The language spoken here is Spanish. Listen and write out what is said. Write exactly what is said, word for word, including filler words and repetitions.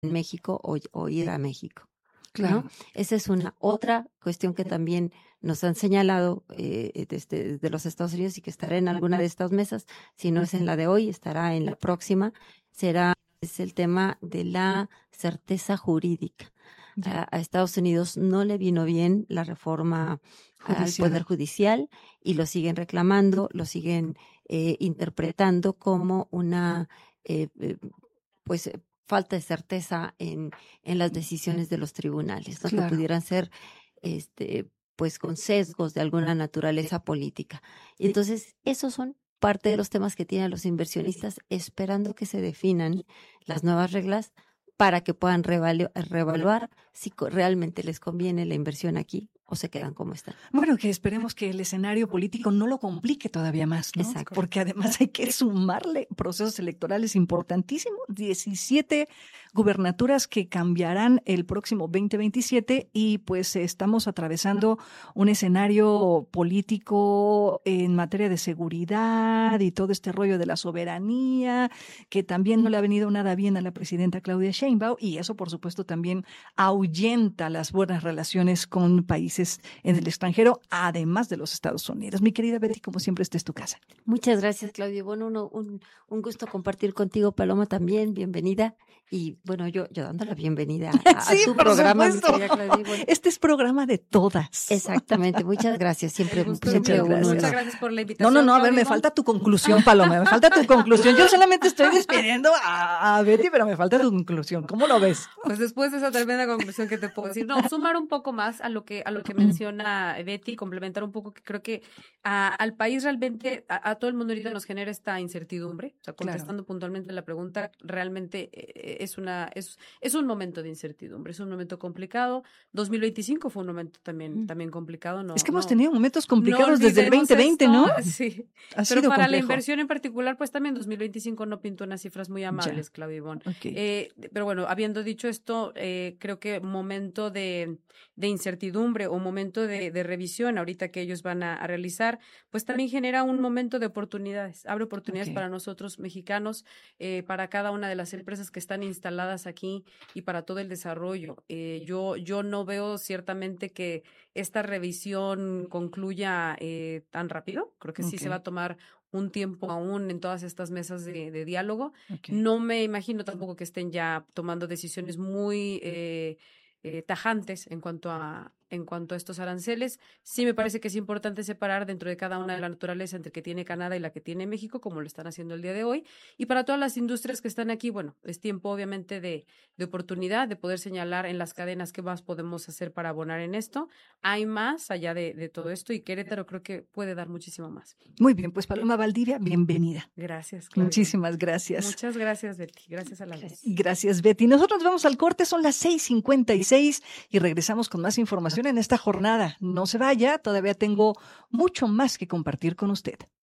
en México o, o ir a México. Claro. ¿No? Esa es una otra cuestión que también nos han señalado eh, desde, desde los Estados Unidos y que estará en alguna de estas mesas. Si no es en la de hoy, estará en la próxima. Será es el tema de la certeza jurídica. A, a Estados Unidos no le vino bien la reforma judicial. Al Poder Judicial y lo siguen reclamando, lo siguen eh, interpretando como una eh, eh, pues falta de certeza en, en las decisiones de los tribunales, ¿no? Claro. Que pudieran ser este pues con sesgos de alguna naturaleza política. Y entonces esos son parte de los temas que tienen los inversionistas esperando que se definan las nuevas reglas para que puedan revalu- reevaluar si realmente les conviene la inversión aquí o se quedan como están. Bueno, que esperemos que el escenario político no lo complique todavía más, ¿no? Exacto. Porque además hay que sumarle procesos electorales importantísimos, diecisiete gubernaturas que cambiarán el próximo veinte veintisiete y pues estamos atravesando un escenario político en materia de seguridad y todo este rollo de la soberanía que también no le ha venido nada bien a la presidenta Claudia Sheinbaum y eso por supuesto también ahuyenta las buenas relaciones con países en el extranjero, además de los Estados Unidos. Mi querida Betty, como siempre, esta es tu casa. Muchas gracias, Claudia. Bueno, uno, un, un gusto compartir contigo, Paloma, también. Bienvenida. Y bueno, yo, yo dando la bienvenida a, sí, a tu por programa, supuesto. mi querida Claudia. Bueno, este es programa de todas. Exactamente. Muchas gracias. Siempre, Muchas siempre gracias. uno. Muchas gracias por la invitación. No, no, no, a ver, Claudia. me falta tu conclusión, Paloma, me falta tu conclusión. Yo solamente estoy despidiendo a, a Betty, pero me falta tu conclusión. ¿Cómo lo ves? Pues después de esa tremenda conclusión que te puedo decir, no, sumar un poco más a lo que a lo que menciona Betty, complementar un poco que creo que a, al país realmente, a, a todo el mundo ahorita nos genera esta incertidumbre, o sea, contestando claro. puntualmente la pregunta, realmente eh, es una es, es un momento de incertidumbre, es un momento complicado. dos mil veinticinco fue un momento también, también complicado. No, es que hemos no, tenido momentos complicados no desde el veinte veinte, esto, ¿no? Sí, ha pero sido para complejo. la inversión en particular, pues también dos mil veinticinco no pintó unas cifras muy amables, ya. Claudia Ivonne. Okay. Eh, pero bueno, habiendo dicho esto, eh, creo que momento de, de incertidumbre o momento de, de revisión ahorita que ellos van a, a realizar, pues también genera un momento de oportunidades, abre oportunidades okay. para nosotros mexicanos, eh, para cada una de las empresas que están instaladas aquí y para todo el desarrollo. Eh, yo, yo no veo ciertamente que esta revisión concluya eh, tan rápido, creo que okay. sí se va a tomar un tiempo aún en todas estas mesas de, de diálogo. Okay. No me imagino tampoco que estén ya tomando decisiones muy eh, eh, tajantes en cuanto a en cuanto a estos aranceles. Sí me parece que es importante separar dentro de cada una de la naturaleza entre que tiene Canadá y la que tiene México, como lo están haciendo el día de hoy. Y para todas las industrias que están aquí, bueno, es tiempo obviamente de, de oportunidad, de poder señalar en las cadenas qué más podemos hacer para abonar en esto. Hay más allá de, de todo esto y Querétaro creo que puede dar muchísimo más. Muy bien, pues Paloma Valdivia, bienvenida. Gracias, Claudia. Muchísimas gracias. Muchas gracias, Betty. Gracias a la vez. Gracias, Betty. Nosotros nos vamos al corte, son las seis cincuenta y seis y regresamos con más información en esta jornada. No se vaya, todavía tengo mucho más que compartir con usted.